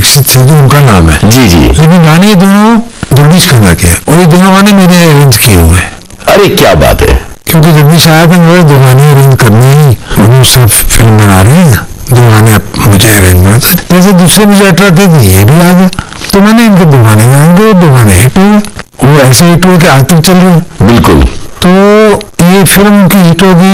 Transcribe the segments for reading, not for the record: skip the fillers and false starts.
सिद्धू उनका नाम है। जी जी। लेकिन गाने दोनों जगदीश खन्ना के, और ये दोनों गाने मैंने अरेंज किए हुए हैं। अरे क्या बात है। क्योंकि जगदीश आया था, मेरे दो गाने अरेंज करने ही, वो सब फिल्म बना रहे हैं, दो गाने मुझे अरेंज करना था। जैसे दूसरे मुझे अट्रैक्ट थे, ये भी आ गया, तो मैंने इनके दो गाने गाएंगे, दो गाने हिट हुए, वो ऐसे हिट हुए कि आज तक चल रहे हैं। बिल्कुल। तो ये फिल्म की हिट होगी,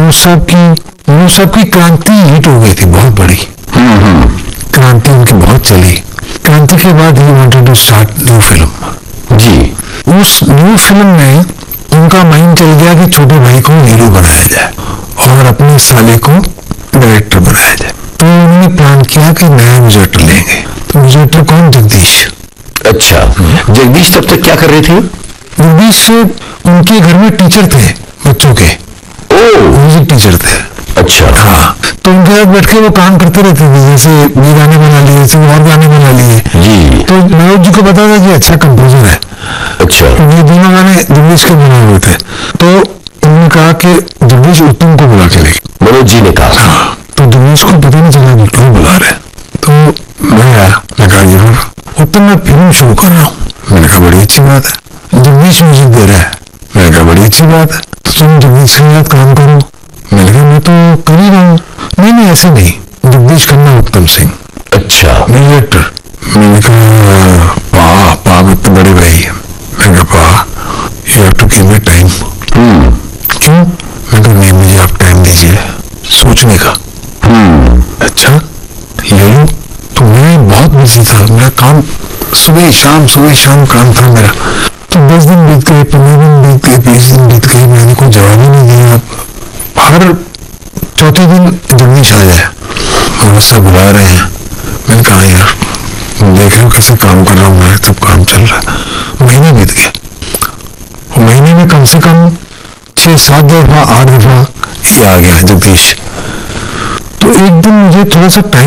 मनोज साहब की क्रांति हिट हो गई थी, बहुत बड़ी क्रांति उनकी बहुत चली। क्रांति के बाद he wanted to start new film. जी। उस न्यू फिल्म में उनका माइंड चल गया कि छोटे भाई को हीरो बनाया जाए और अपने साले को डायरेक्टर बनाया जाए। तो उन्होंने प्लान किया कि नया म्यूजिएटर लेंगे। तो म्यूजिएटर कौन? जगदीश। अच्छा, जगदीश तब तक क्या कर रहे थे? जगदीश उनके घर में टीचर थे बच्चों के, म्यूजिक टीचर थे। अच्छा। हाँ, तो उनके साथ बैठ के वो काम करते रहते थे, जैसे ये गाने बना लिए, जैसे और गाने बना लिए जी। तो मनोज जी को पता था कि अच्छा कंपोजर है। अच्छा। ये दोनों गाने जगदीश के बने हुए थे, तो उन्होंने कहा कि जगदीश उत्तम को बुला के लेंगे। मनोज जी ने कहा। हाँ, तो जगदीश को पता नहीं चला उत्तम बुला रहे, तो मैं आया, मैं कहा जरूर उत्तम, मैं फिल्म शुरू कर रहा हूँ। मैंने कहा बड़ी अच्छी बात है। जगदीश म्यूजिक दे रहा है। मैंने कहा बड़ी अच्छी बात है, तो तुम जगदीश के साथ काम करो। मैंने कहा मैं तो कर ही रहा हूँ। नहीं, ऐसे नहीं, जगदीश खन्ना उत्तम सिंह। अच्छा, डायरेक्टर। मैंने कहा पा मतलब बड़े भाई। मैंने कहा पा, you have to give me time. क्यों? मैंने कहा नहीं, मुझे आप टाइम दीजिए सोचने का। अच्छा, ले लो। तो मैं बहुत बिजी था, मेरा काम सुबह शाम काम था मेरा। तो 10 दिन बीत गए, 15 दिन बीत गए, 20 दिन बीत गए, मैंने कोई जवाब ही नहीं दिया। हर चौथे दिन जगदीश आ जाए, मनोज साहब बुला रहे हैं। मैंने कहा यार देख रहे हो कैसे काम कर रहा हूँ मैं, सब काम चल रहा है। महीने बीत गए, महीने में कम से कम 6-7 दफा 8 दफा ये आ गया जगदीश। तो एक दिन मुझे थोड़ा सा टाइम